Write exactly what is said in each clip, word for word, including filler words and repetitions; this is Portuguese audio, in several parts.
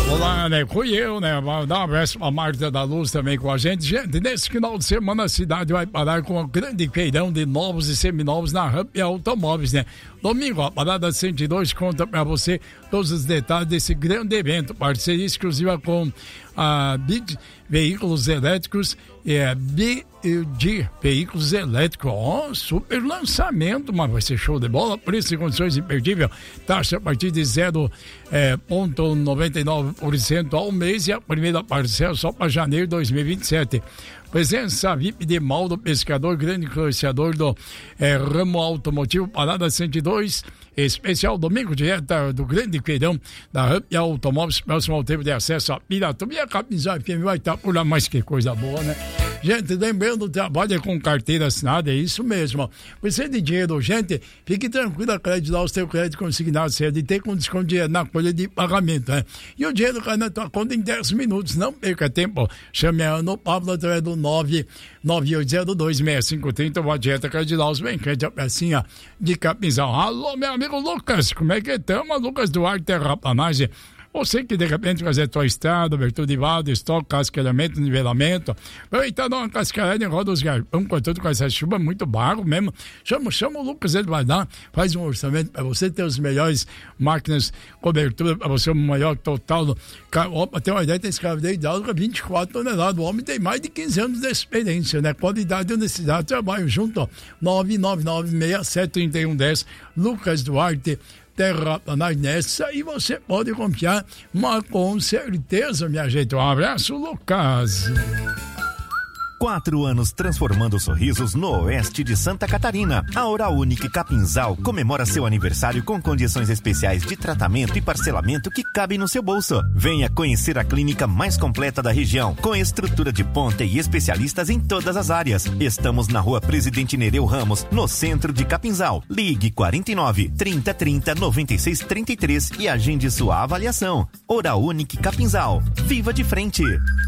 Olá, né? Fui eu, né? Vou dar um abraço pra Marta da Luz também com a gente. Gente, nesse final de semana a cidade vai parar com um grande feirão de novos e seminovos na Ramp Automóveis, né? Domingo, a parada cento e dois conta pra você todos os detalhes desse grande evento. Parceria exclusiva com a Big Veículos Elétricos e a B D Veículos Elétricos. Ó, oh, super lançamento, mas vai ser show de bola. Preço e condições imperdível. Taxa a partir de zero vírgula noventa e nove por cento ao mês e a primeira parcela só para janeiro de dois mil e vinte e sete. Presença V I P de Maldo Pescador, grande influenciador do é, ramo automotivo, parada cento e dois, especial domingo direto do grande feirão da Ramp Automóveis, próximo ao tempo de acesso a Piratuba, e a Capinzal F M vai estar por lá, mais que coisa boa, né? Gente, lembrando, trabalha com carteira assinada, é isso mesmo. Precisa de dinheiro, gente, fique tranquilo, a Crédito o seu crédito consignado C D T com desconto de, na folha de pagamento, né? E o dinheiro cai na tua conta em dez minutos, não perca tempo. Chame a Ana Pablo através do nove nove oito zero dois seis cinco três zero, uma dieta Crédito, bem crente a pecinha de Capinzal. Alô, meu amigo Lucas, como é que estamos? Lucas Duarte, Terraplanagem. Você que de repente fazer a tua estrada, abertura de vado, estoque, cascalhamento, nivelamento, aproveitando uma cascalhada em roda os garpão, cortando com essa chuva, muito barro mesmo. Chama, chama o Lucas, ele vai dar, faz um orçamento para você ter os melhores máquinas, cobertura, para você, o maior total. Opa, tem uma ideia, tem escravidez hidráulica, vinte e quatro toneladas. O homem tem mais de quinze anos de experiência, né? Qualidade e honestidade, trabalho junto, ó, nove nove nove seis sete três um um zero, Lucas Duarte, Terraplanagem nessa, e você pode confiar, mas com certeza, minha gente. Um abraço, Lucas. Quatro anos transformando sorrisos no oeste de Santa Catarina. A Oral Unique Capinzal comemora seu aniversário com condições especiais de tratamento e parcelamento que cabem no seu bolso. Venha conhecer a clínica mais completa da região, com estrutura de ponta e especialistas em todas as áreas. Estamos na Rua Presidente Nereu Ramos, no centro de Capinzal. Ligue quarenta e nove, trinta, trinta, noventa e seis, trinta e três e agende sua avaliação. Oral Unique Capinzal. Viva de frente!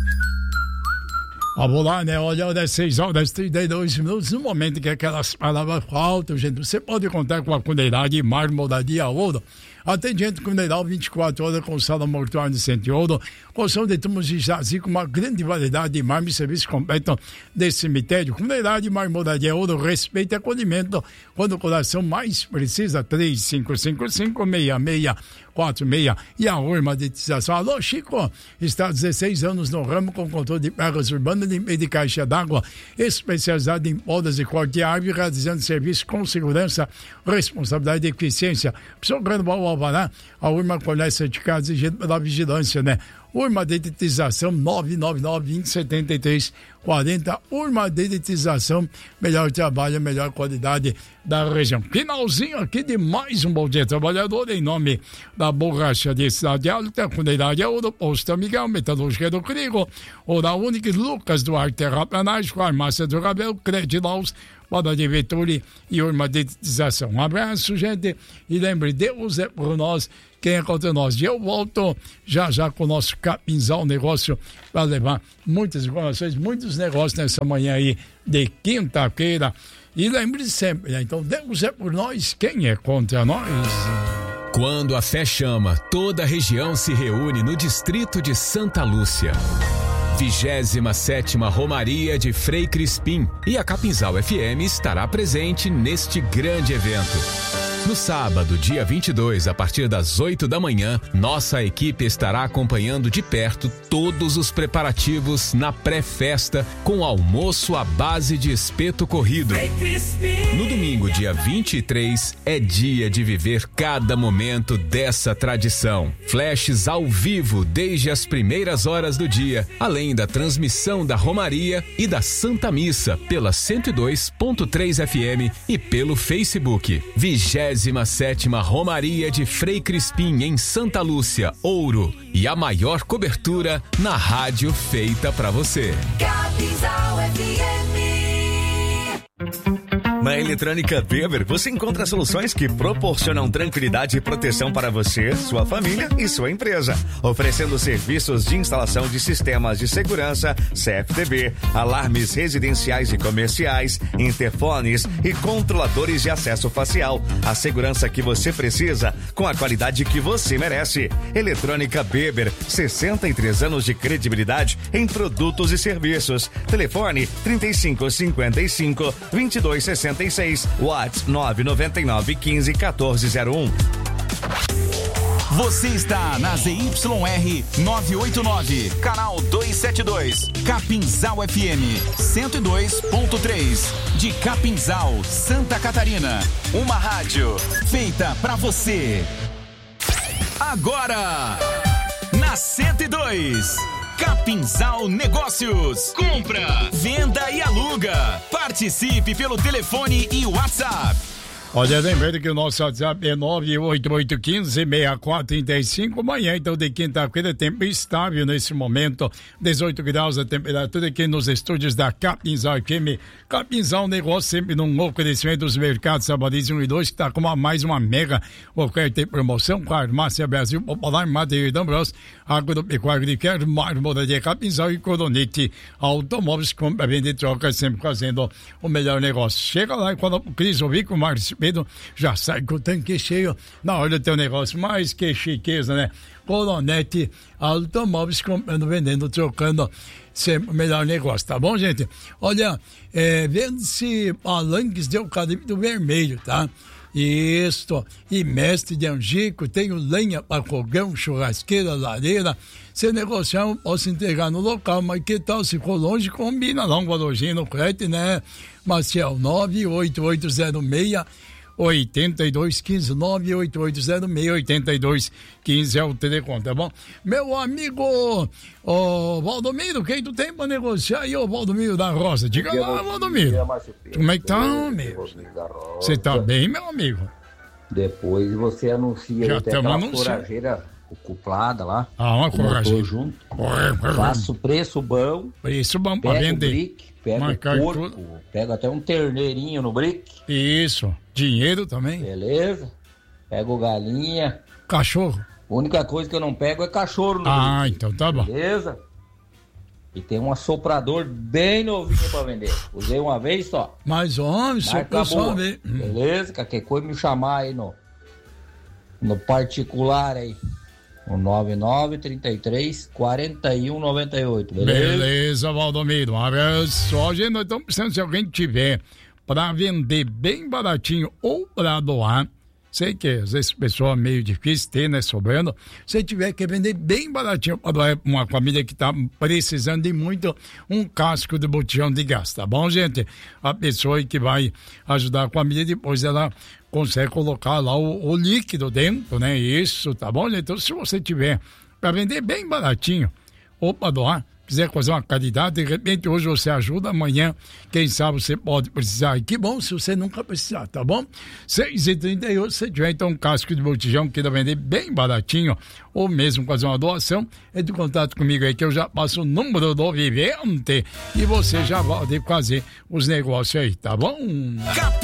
Vamos lá, né? Olha, das seis horas e trinta e dois minutos, no momento que aquelas palavras faltam, gente, você pode contar com a Cuneirade Marmoraria Ouro. Atendimento Cuneirão vinte e quatro horas com sala mortuária de Centro Ouro, construção de túmulos de jazi com uma grande variedade de mármore e serviço completo de cemitério. Cuneirade Marmoraria Ouro, respeito e acolhimento quando o coração mais precisa. Três cinco cinco cinco, seis seis quatro seis. E a Urmatização. Alô, Chico, está há dezesseis anos no ramo com controle de pragas urbanas e de caixa d'água, especializado em podas de corte de árvore, realizando serviço com segurança, responsabilidade e eficiência. Pessoal, grande o alvará, a Urma fornece certificados exigidos pela vigilância, né? Urma Dedetização nove nove nove, vinte, setenta e três, quarenta. Urma Dedetização, melhor trabalho, melhor qualidade da região. Finalzinho aqui de mais um Bom Dia Trabalhador, em nome da Borracharia Cidade Alta, Cuneiraria Ouro, Posto Miguel, Metalúrgica do Crigo, Oral Unique, Lucas Duarte, Terraplanagem, Farmácia do Rabelo, Credilaus, Moda de Vettori e Urma Dedetização. Um abraço, gente, e lembre, Deus é por nós, quem é contra nós. E eu volto já já com o nosso Capinzal Negócio para levar muitas informações, muitos negócios nessa manhã aí de quinta-feira. E lembre sempre, né? Então Deus é por nós, quem é contra nós? Quando a fé chama, toda a região se reúne no distrito de Santa Lúcia. vigésima sétima Romaria de Frei Crispim, e a Capinzal F M estará presente neste grande evento. No sábado, dia vinte e dois, a partir das oito da manhã, nossa equipe estará acompanhando de perto todos os preparativos na pré-festa, com almoço à base de espeto corrido. No domingo, dia vinte e três, é dia de viver cada momento dessa tradição. Flashes ao vivo desde as primeiras horas do dia, além da transmissão da Romaria e da Santa Missa pela cento e dois ponto três F M e pelo Facebook. vigésima sétima Romaria de Frei Crispim em Santa Lúcia, Ouro, e a maior cobertura na rádio feita pra você. Capinzal F M. Na Eletrônica Weber, você encontra soluções que proporcionam tranquilidade e proteção para você, sua família e sua empresa. Oferecendo serviços de instalação de sistemas de segurança, C F T V, alarmes residenciais e comerciais, interfones e controladores de acesso facial. A segurança que você precisa, com a qualidade que você merece. Eletrônica Weber, sessenta e três anos de credibilidade em produtos e serviços. Telefone trinta e cinco, cinquenta e cinco, vinte e dois, sessenta e seis. WhatsApp nove nove nove, quinze, quatorze zero um. Você está na Z Y R novecentos e oitenta e nove, canal duzentos e setenta e dois, Capinzal F M cento e dois ponto três, de Capinzal, Santa Catarina. Uma rádio feita pra você. Agora, na cento e dois, Capinzal Negócios. Compra, venda e aluga. Participe pelo telefone e WhatsApp. Olha, lembrando que o nosso WhatsApp é nove oito oito um cinco, seis quatro três cinco. Amanhã, então, de quinta-feira, tempo estável nesse momento. dezoito graus a temperatura aqui nos estúdios da Capinzal F M. Capinzal Negócio sempre num oferecimento dos mercados Sabadões um e dois, que está com uma, mais uma mega oferta e promoção com a Farmácia Brasil, Popular, Madeira de Ambros, Agropecuário de Quer, Mármore de Capinzal e Coronete Automóveis, compra, venda e troca, sempre fazendo o melhor negócio. Chega lá e quando o Cris ouvir com o Márcio Pedro, já sai com o tanque cheio na hora do teu negócio. Mais que chiqueza, né? Coronete Automóveis, comprando, vendendo, trocando, sempre o melhor negócio, tá bom, gente? Olha, é, vende-se palanques de eucalipto vermelho, tá? Isso, e mestre de Angico, tenho lenha para fogão, churrasqueira, lareira. Se negociar, eu posso entregar no local, mas que tal se for longe, combina lá um valorzinho no crédito, né? Maciel, nove oito oito zero seis oito dois um cinco, nove oito oito zero seis oito dois um cinco é o telecom, tá bom? Meu amigo, ô Valdomiro, quem tu tem pra negociar aí, ô Valdomiro da Rosa? Diga lá, Valdomiro. Como é que tá, amigo? Você tá bem, meu amigo? Depois você anuncia já até aquela forageira acoplada lá. Ah, uma forageira. junto. Faço preço bom. Preço bom pra vender. Brick, pega o porco, tudo. Pega até um terneirinho no brick. Isso. Dinheiro também. Beleza. Pego galinha. Cachorro. A única coisa que eu não pego é cachorro no Ah, brick. então tá bom. Beleza. E tem um assoprador bem novinho pra vender. Usei uma vez só. Mas, homem, só só ver. Beleza? Qualquer coisa me chamar aí no, no particular aí. O nove nove, trinta e três, quarenta e um, noventa e oito, beleza? Beleza, Valdomiro. Olha só, gente, nós estamos precisando, se alguém tiver para vender bem baratinho ou para doar, sei que às vezes pessoa é meio difícil ter, né, sobrando, se tiver que vender bem baratinho para doar uma família que está precisando de muito, um casco de botijão de gás, tá bom, gente? A pessoa que vai ajudar a família, depois ela consegue colocar lá o, o líquido dentro, né? Isso, tá bom, gente? Então, se você tiver para vender bem baratinho ou para doar, quiser fazer uma caridade, de repente hoje você ajuda, amanhã, quem sabe você pode precisar. E que bom se você nunca precisar, tá bom? seis e trinta e oito, se tiver então um casco de botijão que queira vender bem baratinho, ou mesmo fazer uma doação, entre em contato comigo aí que eu já passo o número do vivente e você já pode fazer os negócios aí, tá bom? Cap